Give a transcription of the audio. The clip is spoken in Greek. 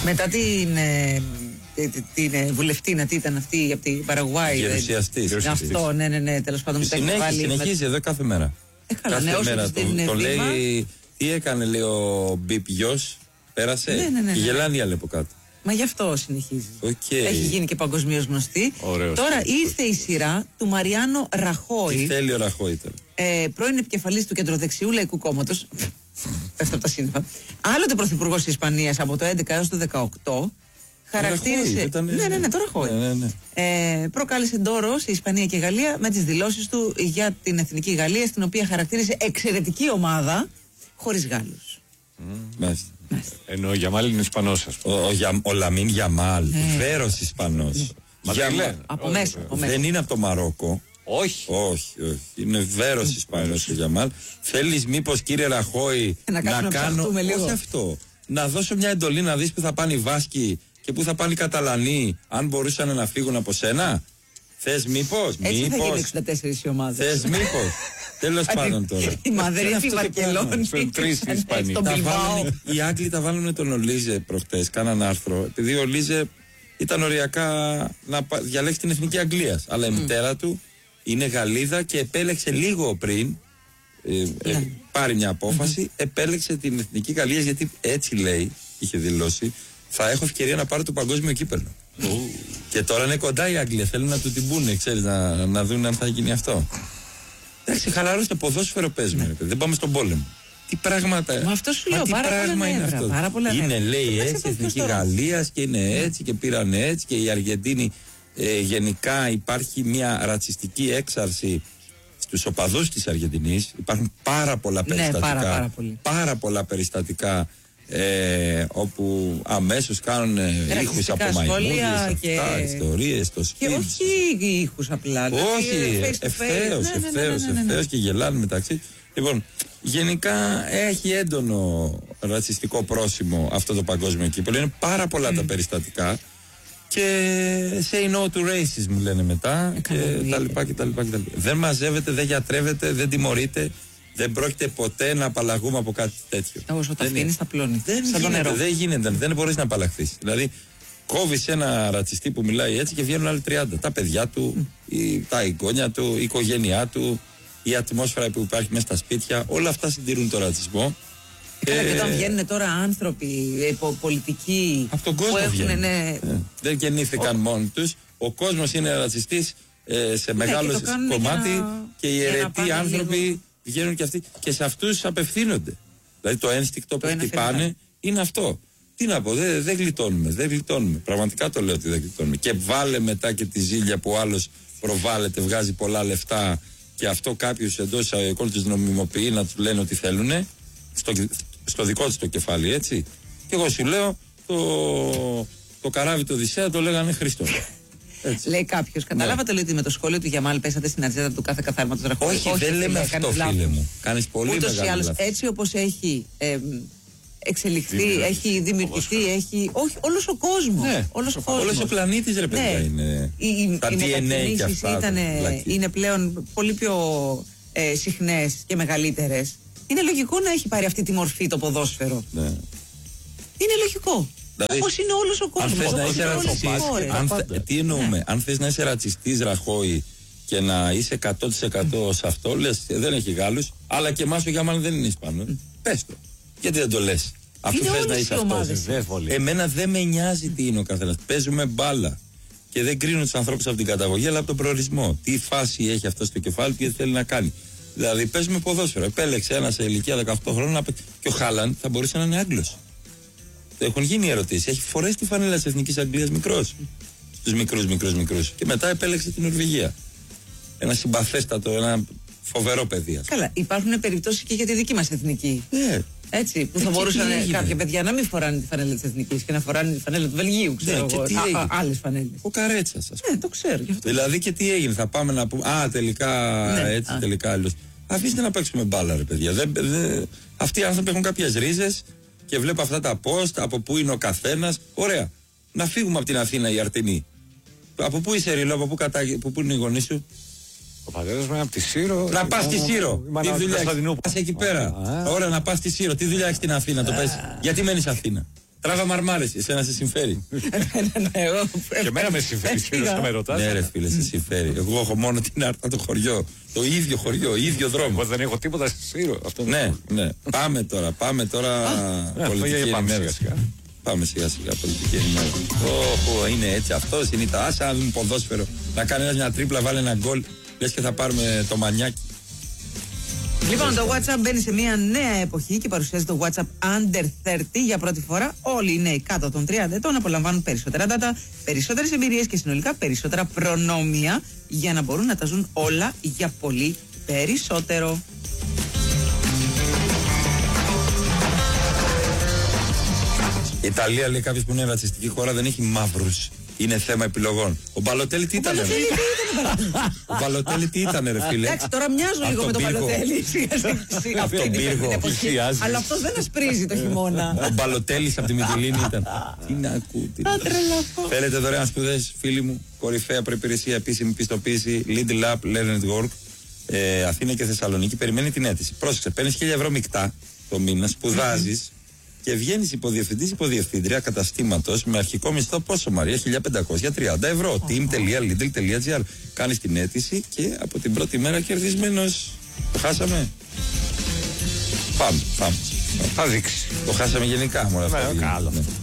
Μετά την βουλευτήνα, τι ήταν αυτή από την Παραγουάη. Γερουσιαστής. Αυτό, ναι, τέλος πάντων. Συνεχίζει εδώ κάθε μέρα. Κάθε μέρα το λέει. Τι έκανε, λέει ο Μπιπ γιος, πέρασε. Ναι. Και γελάνε οι άλλοι από κάτω. Μα γι' αυτό συνεχίζει. Έχει γίνει και παγκοσμίως γνωστή. Τώρα ήρθε η σειρά του Μαριάνο Ραχόη. Τι θέλει ο Ραχόη τώρα? Πρώην επικεφαλής του κεντροδεξιού Λαϊκού Κόμματος. Πέφτω από τα σύννεφα. Άλλοτε πρωθυπουργός της Ισπανίας από το 2011 έως το 2018. Χαρακτήρισε. Ναι, το Ραχόη. Προκάλεσε ντόρο σε Ισπανία και Γαλλία με τις δηλώσεις του για την Εθνική Γαλλία, στην οποία χαρακτήρισε εξαιρετική ομάδα χωρίς Γάλλους. Ενώ ο Γιαμάλ είναι Ισπανός, ας πούμε. Ο Λαμίν Γιαμάλ, βέρος Ισπανός. Από μέσα. Δεν είναι από το Μαρόκο. Όχι. Είναι βέρος Ισπανός ο Γιαμάλ. Θέλεις μήπως, κύριε Ραχόη, να κάνω. Όχι αυτό. Να δώσω μια εντολή να δεις που θα πάνε οι Βάσκοι και που θα πάνε οι Καταλανοί, αν μπορούσαν να φύγουν από σένα. Θες μήπως? Έτσι θα γίνει 64 οι ομάδες. Θες μήπως? Τέλος πάντων τώρα. Η Μαδρίτη, η Βαρκελόνη, οι Άγγλοι τα βάλουν τον Ολίζε προχτές. Κάναν άρθρο. Επειδή ο Ολίζε ήταν οριακά να διαλέξει την Εθνική Αγγλίας. Αλλά η μητέρα του είναι Γαλλίδα και επέλεξε λίγο πριν πάρει μια απόφαση. Επέλεξε την Εθνική Γαλλίας γιατί έτσι λέει, είχε δηλώσει, θα έχω ευκαιρία να πάρω το παγκόσμιο κύπελλο. Και τώρα είναι κοντά η Αγγλία. Θέλουν να του την πούνε, ξέρεις, να δουν αν θα γίνει αυτό. Εντάξει, χαλαρώστε, ποδόσφαιρο παίζουμε. Δεν πάμε στον πόλεμο. Τι πράγματα. Μα αυτό σου λέω, πάρα πολλά νεύρα. Είναι, λέει, έτσι, Εθνική Γαλλίας και είναι έτσι και πήραν έτσι και η Αργεντίνη. Γενικά υπάρχει μια ρατσιστική έξαρση στους οπαδούς της Αργεντινής. Υπάρχουν πάρα πολλά περιστατικά. Πάρα πολλά περιστατικά. Όπου αμέσως κάνουν ήχους από μαϊμούδες και ιστορίες στο σπίτι. Και όχι ήχους απλά. Όχι, ευθέως και γελάνε μεταξύ. Λοιπόν, γενικά έχει έντονο ρατσιστικό πρόσημο αυτό το παγκόσμιο κύπελλο. Είναι πάρα πολλά τα περιστατικά. Και say no to racism λένε μετά και τα λοιπά. Δεν μαζεύεται, δεν γιατρεύεται, δεν τιμωρείται. Δεν πρόκειται ποτέ να απαλλαγούμε από κάτι τέτοιο. Όσο τα αφήνει, τα πλώνει. Δεν γίνεται, δεν μπορείς να απαλλαχθείς. Δηλαδή, κόβεις ένα ρατσιστή που μιλάει έτσι και βγαίνουν άλλοι 30. Τα παιδιά του, τα εγγόνια του, η οικογένειά του, η ατμόσφαιρα που υπάρχει μέσα στα σπίτια, όλα αυτά συντηρούν τον ρατσισμό. Και όταν βγαίνουν τώρα άνθρωποι πολιτικοί από τον κόσμο που έχουν. Δεν γεννήθηκαν μόνοι τους. Ο κόσμος είναι ρατσιστής σε μεγάλο κομμάτι και οι αιρετοί άνθρωποι βγαίνουν και αυτοί και σε αυτούς απευθύνονται. Δηλαδή το ένστικτο που χτυπάνε είναι αυτό. Τι να πω, δεν γλιτώνουμε. Πραγματικά το λέω ότι δεν γλιτώνουμε. Και βάλε μετά και τη ζήλια που ο άλλος προβάλλεται, βγάζει πολλά λεφτά και αυτό κάποιος εντός εισαγωγικών τους νομιμοποιεί να τους λένε ότι θέλουνε. Στο δικό της το κεφάλι, έτσι. Και εγώ σου λέω το καράβι του Οδυσσέα το λέγανε Χριστό. Έτσι. Λέει κάποιος, καταλάβατε λέει ότι με το σχόλιο του Γιαμάλ πέσατε στην ατζέντα του κάθε καθάρματος Ραχόη? Όχι, δεν λέμε αυτό, φίλε μου. Κάνεις πολύ μεγάλο λάθος. Έτσι όπως έχει εξελιχθεί, έχει δημιουργηθεί, έχει. Όχι, όλος ο κόσμος. Ναι. Όλος ο πλανήτης, ρε παιδιά, είναι. Τα DNA και αυτά. Είναι πλέον πολύ πιο συχνές και μεγαλύτερες. Είναι λογικό να έχει πάρει αυτή τη μορφή το ποδόσφαιρο. Ναι. Είναι λογικό. Δηλαδή, όπως είναι όλος ο κόσμος. Τι εννοούμε, αν θες να είσαι ρατσιστής, Ραχόη, και να είσαι 100% σε αυτό, λες δεν έχει Γάλλους, αλλά και εμάς ο Γιαμάλ δεν είναι Ισπανός. Πες το. Γιατί δεν το λες? Αφού θες να είσαι αυτός. Εμένα δεν με νοιάζει τι είναι ο καθένας. Παίζουμε μπάλα. Και δεν κρίνουν τους ανθρώπους από την καταγωγή, αλλά από τον προορισμό. Τι φάση έχει αυτό στο κεφάλι του και τι θέλει να κάνει. Δηλαδή, παίζουμε ποδόσφαιρο. Επέλεξε ένα σε ηλικία 18 χρόνων και ο Χάλαντ θα μπορούσε να είναι Άγγλος. Έχουν γίνει ερωτήσεις. Έχει φορέσει τη φανέλα της Εθνικής Αγγλίας μικρός. Στους μικρούς. Και μετά επέλεξε την Νορβηγία. Ένα συμπαθέστατο, ένα φοβερό παιδί. Καλά, υπάρχουν περιπτώσεις και για τη δική μας εθνική. Έτσι, που θα μπορούσαν κάποια παιδιά να μην φοράνε τη φανέλα της Εθνικής και να φοράνε τη φανέλα του Βελγίου, ξέρω εγώ. Άλλες φανέλες. Ο Καρέτσας, ας πούμε. Ναι, το ξέρω. Δηλαδή και τι έγινε, θα πάμε να πούμε. Τελικά έτσι, τελικά αλλιώς. Αφήστε να παίξουμε μπάλα, ρε παιδιά. Αυτοί οι άνθρωποι έχουν κάποιες ρίζες και βλέπω αυτά τα post, από πού είναι ο καθένας. Ωραία. Να φύγουμε από την Αθήνα οι Αρτινοί. Από πού είσαι, Ριλό, από πού είναι οι γονείς σου? Ο πατέρας μου είναι από τη Σύρο. Να πας στη Σύρο. Τι δουλειά έχεις? Πας εκεί πέρα. Ωραία, να πας στη Σύρο. Τι δουλειά έχεις στην Αθήνα? Το πες. Γιατί μένεις Αθήνα? Τράβα μαρμάρες, εσένα σε συμφέρει. Και εμένα με συμφέρει, φίλος, με ρωτάς. Ναι, ρε φίλε, σε συμφέρει. Εγώ έχω μόνο την Άρτα το χωριό. Το ίδιο χωριό, ίδιο δρόμο. Εγώ δεν έχω τίποτα στη Σύρο. Ναι, ναι. Πάμε τώρα. Πολιτική ενημέρωση. Πάμε σιγά σιγά πολιτική ενημέρωση. Είναι έτσι, αυτός είναι τα άσα. Αν δούμε ποδόσφαιρο, να κάνει ένας μια τρίπλα, βάλει ένα γκολ. Λες και θα πάρουμε το μανιάκι. Λοιπόν, το WhatsApp μπαίνει σε μια νέα εποχή και παρουσιάζει το WhatsApp Under 30 για πρώτη φορά. Όλοι οι νέοι κάτω των 30 ετών απολαμβάνουν περισσότερα data, περισσότερες εμπειρίες και συνολικά περισσότερα προνόμια για να μπορούν να τα ζουν όλα για πολύ περισσότερο. Η Ιταλία, λέει κάποιος που είναι ρατσιστική χώρα, δεν έχει μαύρους. Είναι θέμα επιλογών. Ο Μπαλοτέλη τι ήταν, Ο Μπαλοτέλη τι ήταν, ρε φίλε. Εντάξει, τώρα μοιάζω λίγο με τον Μπαλοτέλη. Από τον πύργο. Αλλά αυτό δεν ασπρίζει το χειμώνα. Ο Μπαλοτέλης από τη Μυτιλίνη ήταν. Τι να ακούτε. Θέλετε δωρεάν σπουδές, φίλοι μου. Κορυφαία προϋπηρεσία, επίσημη πιστοποίηση. Lidl App, Learn at Work. Αθήνα και Θεσσαλονίκη. Περιμένει την αίτηση. Πρόσεξε, παίρνεις 1.000 ευρώ μεικτά το μήνα, σπουδάζεις. Και βγαίνεις υποδιευθυντής, υποδιευθύντρια καταστήματος με αρχικό μισθό πόσο, Μαρία? 1.530 ευρώ. team.lidl.gr. Κάνεις την αίτηση και από την πρώτη μέρα κερδισμένος. Το χάσαμε. Πάμε. Θα δείξει. Το χάσαμε γενικά. Καλό.